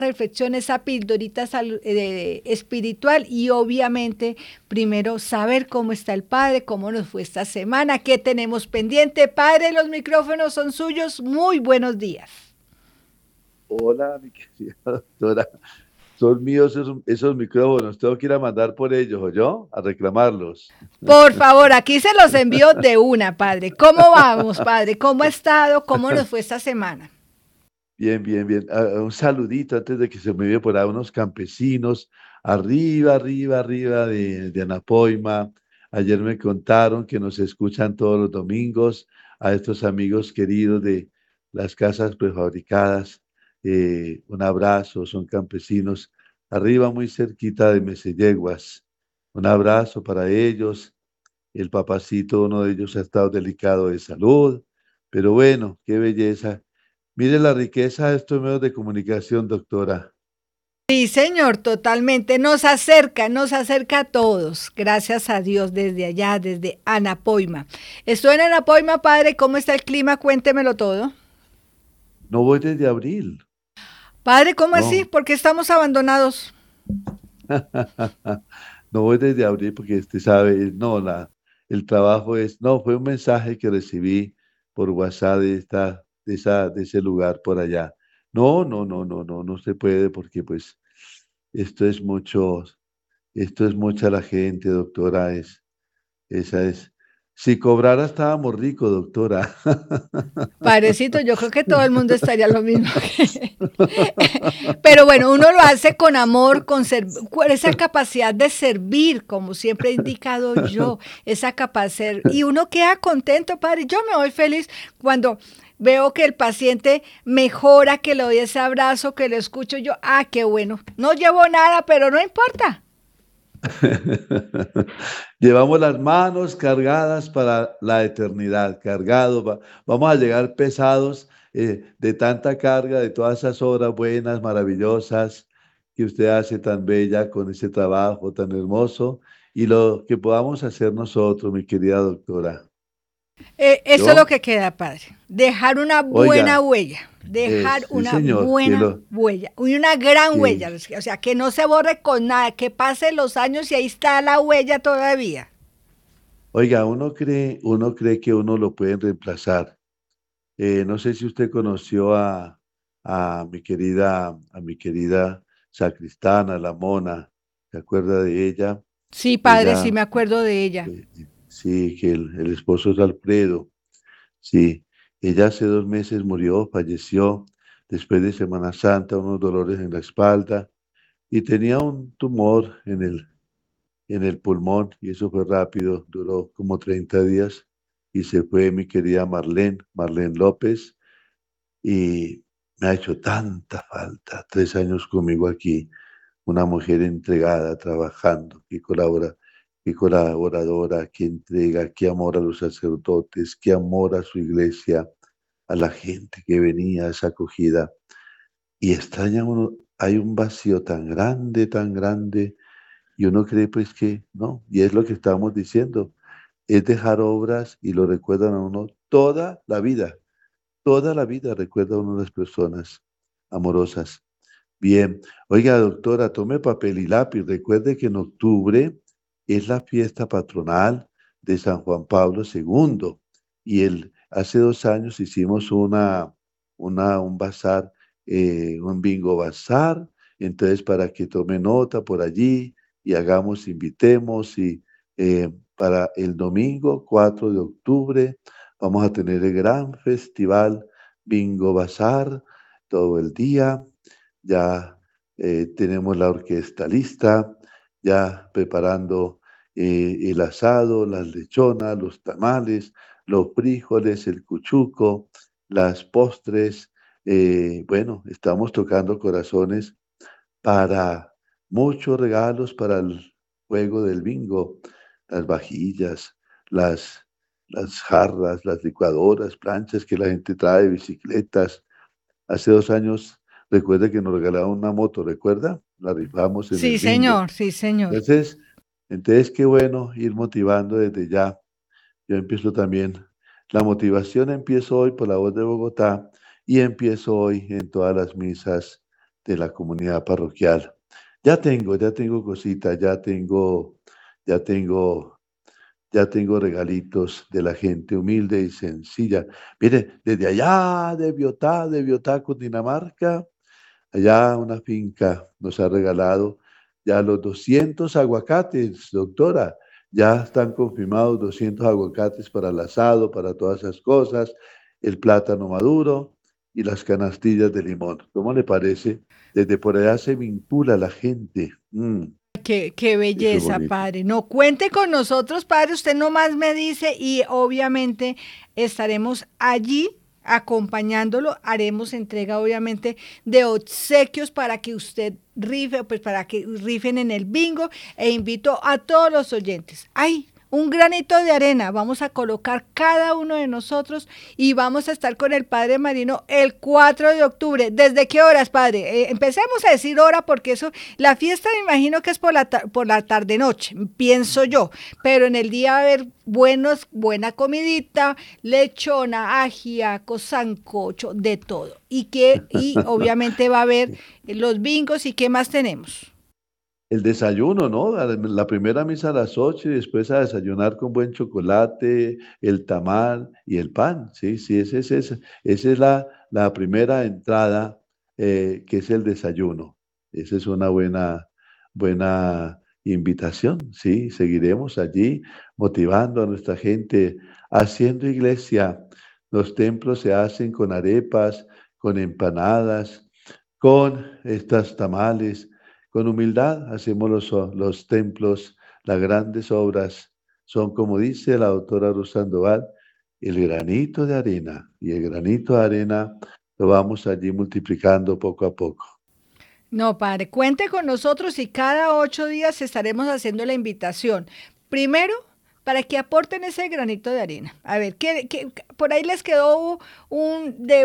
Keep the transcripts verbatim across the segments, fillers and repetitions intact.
reflexión, esa pildorita sal- eh, espiritual y obviamente primero saber cómo está el Padre, cómo nos fue esta semana, qué tenemos pendiente. Padre, los micrófonos son suyos. Muy buenos días. Hola, mi querida doctora. Son míos esos, esos micrófonos. Tengo que ir a mandar por ellos, ¿o yo? A reclamarlos. Por favor, aquí se los envío de una, Padre. ¿Cómo vamos, Padre? ¿Cómo ha estado? ¿Cómo nos fue esta semana? Bien, bien, bien. Ah, un saludito antes de que se me vea por ahí unos campesinos arriba, arriba, arriba de, de Anapoima. Ayer me contaron que nos escuchan todos los domingos a estos amigos queridos de las casas prefabricadas. Eh, un abrazo, son campesinos arriba, muy cerquita de Meselleguas. Un abrazo para ellos. El papacito, uno de ellos ha estado delicado de salud, pero bueno, qué belleza. Mire la riqueza de estos medios de comunicación, doctora. Sí, señor, totalmente. Nos acerca, nos acerca a todos. Gracias a Dios desde allá, desde Anapoima. Estoy en Anapoima, Padre. ¿Cómo está el clima? Cuéntemelo todo. No voy desde abril, Padre, ¿cómo así? no. ¿Por qué estamos abandonados? No voy desde abril porque usted sabe, no, la, el trabajo es, no, fue un mensaje que recibí por WhatsApp de, esta, de, esa, de ese lugar por allá. No, no, no, no, no, no se puede porque pues esto es mucho, esto es mucha la gente, doctora, es, esa es. Si cobrara estábamos ricos, doctora. Padrecito, yo creo que todo el mundo estaría lo mismo que... Pero bueno, uno lo hace con amor, con ser- con esa capacidad de servir, como siempre he indicado yo, esa capacidad. Y uno queda contento, Padre. Yo me voy feliz cuando veo que el paciente mejora, que le doy ese abrazo, que le escucho yo. Ah, qué bueno. No llevo nada, pero no importa. Llevamos las manos cargadas para la eternidad, cargados. va- Vamos a llegar pesados eh, de tanta carga, de todas esas obras buenas, maravillosas que usted hace tan bella con ese trabajo tan hermoso y lo que podamos hacer nosotros, mi querida doctora. Eh, eso es lo Yo, que queda, Padre. Dejar una buena oiga, huella. Dejar es, sí una señor, que buena lo, huella. Y una gran que, huella. O sea, que no se borre con nada. Que pasen los años y ahí está la huella todavía. oiga, uno cree, uno cree que uno lo pueden reemplazar. Eh, no sé si usted conoció a, a mi querida, a mi querida sacristana, la mona, ¿se acuerda de ella? Sí, Padre, sí Ella, me acuerdo de ella. eh, sí, que el, el esposo es Alfredo, sí, ella hace dos meses murió, falleció después de Semana Santa, unos dolores en la espalda y tenía un tumor en el, en el pulmón y eso fue rápido, duró como treinta días y se fue mi querida Marlene, Marlene López y me ha hecho tanta falta. Tres años conmigo aquí, una mujer entregada, trabajando, que colabora, que colaboradora, que entrega, que amor a los sacerdotes, que amor a su iglesia, a la gente que venía, a esa acogida. Y extraña uno, hay un vacío tan grande, tan grande, y uno cree pues que no, y es lo que estábamos diciendo, es dejar obras y lo recuerdan a uno toda la vida. Toda la vida recuerda a uno las personas amorosas. Bien, oiga, doctora, tome papel y lápiz. Recuerde que en octubre es la fiesta patronal de San Juan Pablo segundo. Y el, hace dos años hicimos una, una, un bazar, eh, un bingo bazar. Entonces, para que tome nota por allí y hagamos, invitemos y eh, para el domingo cuatro de octubre vamos a tener el gran festival Bingo Bazar todo el día. Ya eh, tenemos la orquesta lista, ya preparando eh, el asado, las lechonas, los tamales, los frijoles, el cuchuco, las postres. Eh, bueno, estamos tocando corazones para muchos regalos para el juego del bingo, las vajillas, las, las jarras, las licuadoras, planchas que la gente trae, bicicletas. Hace dos años, recuerda que nos regalaron una moto, ¿recuerda? La rifamos en el Sí, bingo. señor, sí, señor. Entonces, entonces qué bueno ir motivando desde ya. Yo empiezo también. La motivación empiezo hoy por la voz de Bogotá y empiezo hoy en todas las misas de la comunidad parroquial. Ya tengo, ya tengo cositas, ya tengo, ya tengo, ya tengo regalitos de la gente humilde y sencilla. Mire, desde allá de Biotá, de Biotá, Cundinamarca, allá una finca nos ha regalado ya los doscientos aguacates, doctora. Ya están confirmados doscientos aguacates para el asado, para todas esas cosas, el plátano maduro y las canastillas de limón. ¿Cómo le parece? Desde por allá se vincula la gente. Mm, Qué, qué eso es belleza, bonito. padre. No cuente con nosotros, padre. Usted nomás me dice y obviamente estaremos allí acompañándolo. Haremos entrega, obviamente, de obsequios para que usted rife, pues para que rifen en el bingo e invito a todos los oyentes. ¡Ay! Un granito de arena vamos a colocar cada uno de nosotros y vamos a estar con el Padre Marino el cuatro de octubre. ¿Desde qué horas, Padre? Eh, empecemos a decir hora porque eso, la fiesta me imagino que es por la, por la tarde-noche, pienso yo, pero en el día va a haber buenos, buena comidita, lechona, ajiaco, sancocho, de todo. Y que, y obviamente va a haber los bingos y qué más tenemos. El desayuno, ¿no? La la primera misa a las ocho y después a desayunar con buen chocolate, el tamal y el pan. Sí, sí, ese, es ese- esa es la, la primera entrada, eh, que es el desayuno. Esa es una buena, buena invitación. Sí, seguiremos allí motivando a nuestra gente, haciendo iglesia. Los templos se hacen con arepas, con empanadas, con estas tamales. Con humildad hacemos los, los templos, las grandes obras. Son, como dice la doctora Ruth Sandoval, el granito de arena. Y el granito de arena lo vamos allí multiplicando poco a poco. No, padre, cuente con nosotros y cada ocho días estaremos haciendo la invitación. Primero, para que aporten ese granito de arena. A ver, ¿qué, qué- por ahí les quedó un, de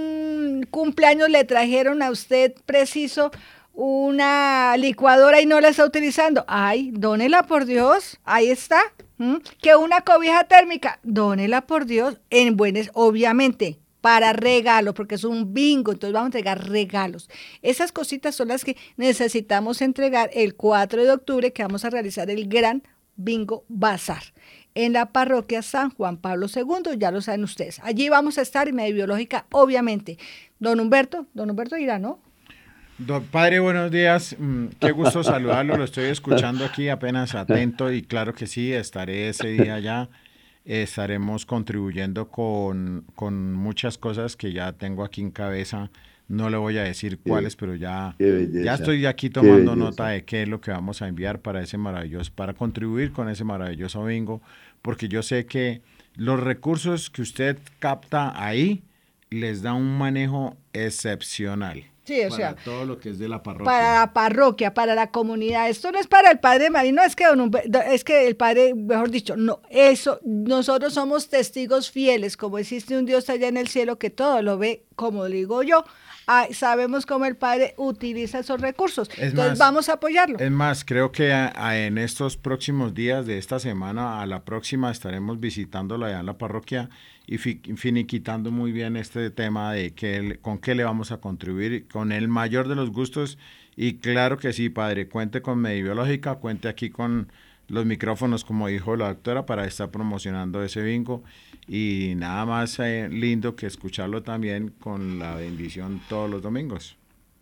un cumpleaños, le trajeron a usted preciso una licuadora y no la está utilizando? Ay, dónela por Dios, ahí está. ¿Mm? Que una cobija térmica, dónela por Dios, en buenas, obviamente, para regalo, porque es un bingo, entonces vamos a entregar regalos. Esas cositas son las que necesitamos entregar el cuatro de octubre, que vamos a realizar el gran bingo bazar en la parroquia San Juan Pablo segundo, ya lo saben ustedes. Allí vamos a estar en Medio Biológica, obviamente. Don Humberto, don Humberto dirá, ¿no? Don padre, buenos días. Mm, Qué gusto saludarlo. Lo estoy escuchando aquí apenas atento y claro que sí, estaré ese día allá. Estaremos contribuyendo con, con muchas cosas que ya tengo aquí en cabeza. No le voy a decir Qué, cuáles, pero ya, qué ya belleza, estoy aquí qué tomando nota belleza. de qué es lo que vamos a enviar para ese maravilloso, para contribuir con ese maravilloso bingo, porque yo sé que los recursos que usted capta ahí les da un manejo excepcional Sí, o para sea, todo lo que es de la para parroquia. la parroquia, para la comunidad. Esto no es para el padre Marino, es que, don Humber- es que el padre, mejor dicho, no, eso, nosotros somos testigos fieles, como existe un Dios allá en el cielo que todo lo ve, como digo yo, ah, sabemos cómo el padre utiliza esos recursos. Es Entonces más, vamos a apoyarlo. es más, creo que a- a- en estos próximos días de esta semana a la próxima estaremos visitándolo allá en la parroquia y fi- finiquitando muy bien este tema de qué le- con qué le vamos a contribuir con el mayor de los gustos. Y claro que sí, padre, cuente con Medibiológica, cuente aquí con los micrófonos, como dijo la doctora, para estar promocionando ese bingo. Y nada más eh, lindo que escucharlo también con la bendición todos los domingos.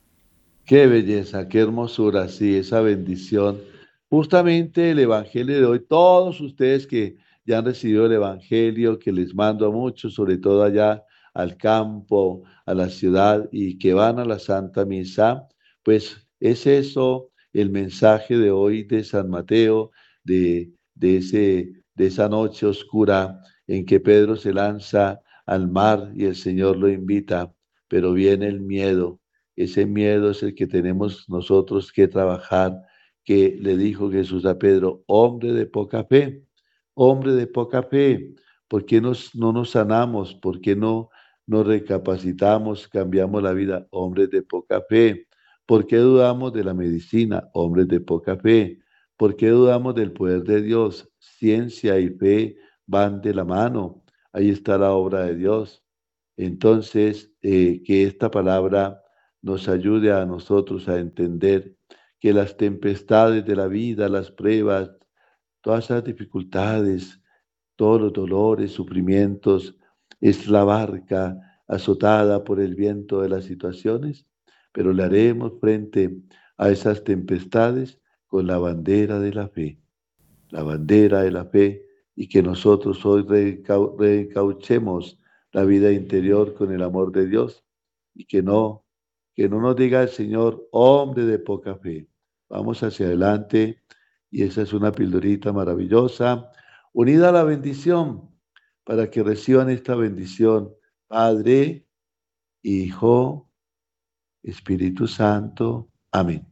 Qué belleza, qué hermosura, sí, esa bendición. Justamente el Evangelio de hoy, todos ustedes que ya han recibido el Evangelio, que les mando a muchos, sobre todo allá al campo, a la ciudad y que van a la Santa Misa, pues es eso el mensaje de hoy de San Mateo, de, de ese, de esa noche oscura en que Pedro se lanza al mar y el Señor lo invita, pero viene el miedo. Ese miedo es el que tenemos nosotros que trabajar, que le dijo Jesús a Pedro, hombre de poca fe, hombre de poca fe, ¿por qué nos, no nos sanamos? ¿Por qué no nos recapacitamos, cambiamos la vida? Hombres de poca fe. ¿Por qué dudamos de la medicina? Hombres de poca fe. ¿Por qué dudamos del poder de Dios? Ciencia y fe van de la mano. Ahí está la obra de Dios. Entonces, eh, que esta palabra nos ayude a nosotros a entender que las tempestades de la vida, las pruebas, todas esas dificultades, todos los dolores, sufrimientos, es la barca azotada por el viento de las situaciones, pero le haremos frente a esas tempestades con la bandera de la fe, la bandera de la fe, y que nosotros hoy recau recauchemos la vida interior con el amor de Dios, y que no, que no nos diga el Señor, hombre de poca fe. Vamos hacia adelante, y esa es una pildorita maravillosa, unida a la bendición, para que reciban esta bendición, Padre, Hijo, Espíritu Santo. Amén.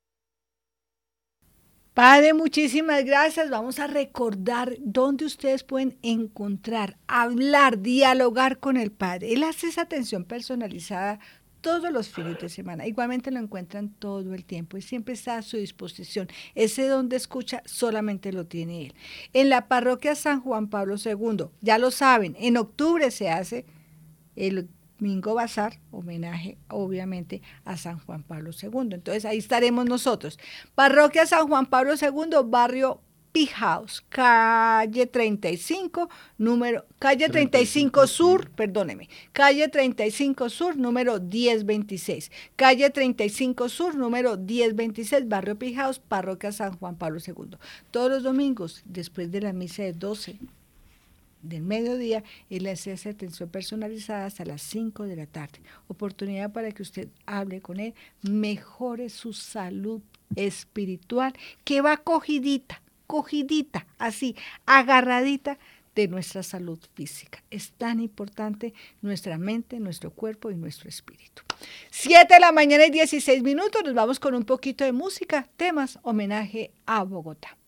Padre, muchísimas gracias. Vamos a recordar dónde ustedes pueden encontrar, hablar, dialogar con el Padre. Él hace esa atención personalizada todos los fines de semana. Igualmente lo encuentran todo el tiempo y siempre está a su disposición. Ese don de escucha solamente lo tiene Él. En la parroquia San Juan Pablo segundo, ya lo saben, en octubre se hace el Domingo Bazar, homenaje obviamente a San Juan Pablo segundo. Entonces ahí estaremos nosotros. Parroquia San Juan Pablo segundo, barrio Pijaos, calle treinta y cinco, número, calle treinta y cinco Sur, perdóneme, calle treinta y cinco Sur, número diez veintiséis, calle treinta y cinco Sur, número diez veintiséis, barrio Pijaos, parroquia San Juan Pablo segundo. Todos los domingos, después de la misa de doce del mediodía, él hace esa atención personalizada hasta las cinco de la tarde. Oportunidad para que usted hable con él, mejore su salud espiritual, que va cogidita, cogidita, así, agarradita de nuestra salud física. Es tan importante nuestra mente, nuestro cuerpo y nuestro espíritu. Siete de la mañana y dieciséis minutos, nos vamos con un poquito de música, temas, homenaje a Bogotá.